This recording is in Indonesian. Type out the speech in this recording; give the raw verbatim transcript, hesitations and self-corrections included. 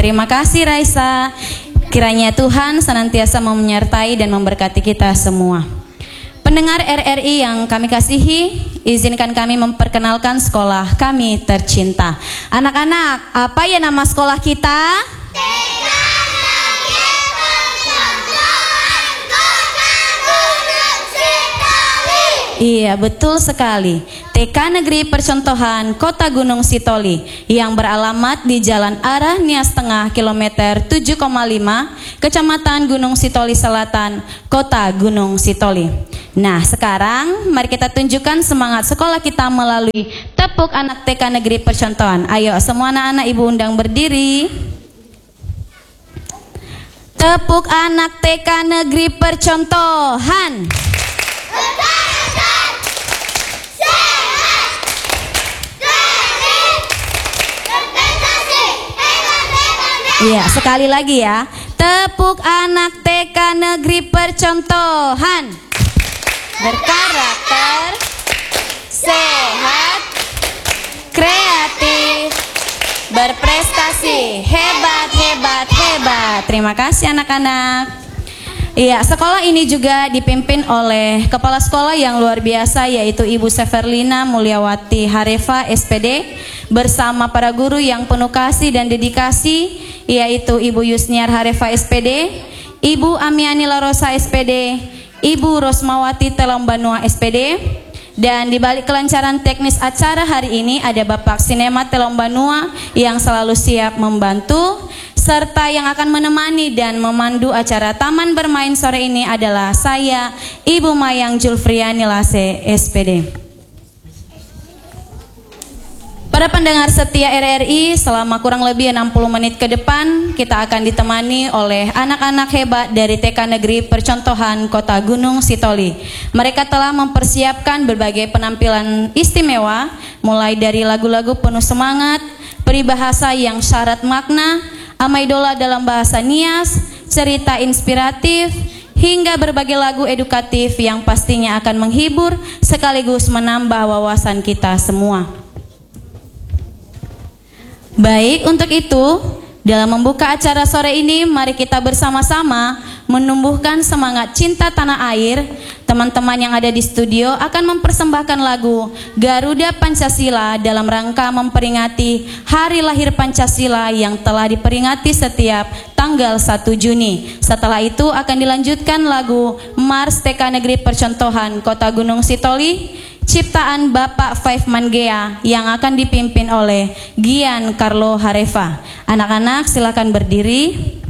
Terima kasih Raisa. Kiranya Tuhan senantiasa menyertai dan memberkati kita semua. Pendengar R R I yang kami kasihi, izinkan kami memperkenalkan sekolah kami tercinta. Anak-anak, apa ya nama sekolah kita? T K Negeri Percontohan Kota Gunung Sitoli. Iya, betul sekali. T K Negeri Percontohan Kota Gunung Sitoli yang beralamat di Jalan Arah Nias Tengah kilometer tujuh koma lima, Kecamatan Gunung Sitoli Selatan, Kota Gunung Sitoli. Nah, sekarang mari kita tunjukkan semangat sekolah kita melalui tepuk anak T K Negeri Percontohan. Ayo semua anak-anak ibu undang berdiri. Tepuk anak T K Negeri Percontohan. Iya, sekali lagi ya. Tepuk anak T K Negeri Percontohan. Berkarakter, sehat, kreatif, berprestasi, hebat, hebat, hebat. Terima kasih anak-anak. Iya, sekolah ini juga dipimpin oleh kepala sekolah yang luar biasa, yaitu Ibu Severlina Mulyawati Harefa S P D, bersama para guru yang penuh kasih dan dedikasi, yaitu Ibu Yusniar Harefa S P D, Ibu Amiani Larosa S P D, Ibu Rosmawati Telombanua S P D. Dan di balik kelancaran teknis acara hari ini ada Bapak Sinema Telombanua yang selalu siap membantu, serta yang akan menemani dan memandu acara taman bermain sore ini adalah saya, Ibu Mayang Julfriani Lase S P D. Para pendengar setia R R I, selama kurang lebih enam puluh menit ke depan kita akan ditemani oleh anak-anak hebat dari T K Negeri Percontohan Kota Gunung Sitoli. Mereka telah mempersiapkan berbagai penampilan istimewa, mulai dari lagu-lagu penuh semangat, peribahasa yang syarat makna, amaidola dalam bahasa Nias, cerita inspiratif, hingga berbagai lagu edukatif yang pastinya akan menghibur sekaligus menambah wawasan kita semua. Baik, untuk itu, dalam membuka acara sore ini, mari kita bersama-sama menumbuhkan semangat cinta tanah air. Teman-teman yang ada di studio akan mempersembahkan lagu Garuda Pancasila dalam rangka memperingati Hari Lahir Pancasila yang telah diperingati setiap tanggal satu Juni. Setelah itu akan dilanjutkan lagu Mars T K Negeri Percontohan Kota Gunung Sitoli, ciptaan Bapak Five Mangea yang akan dipimpin oleh Gian Carlo Harefa. Anak-anak silakan berdiri.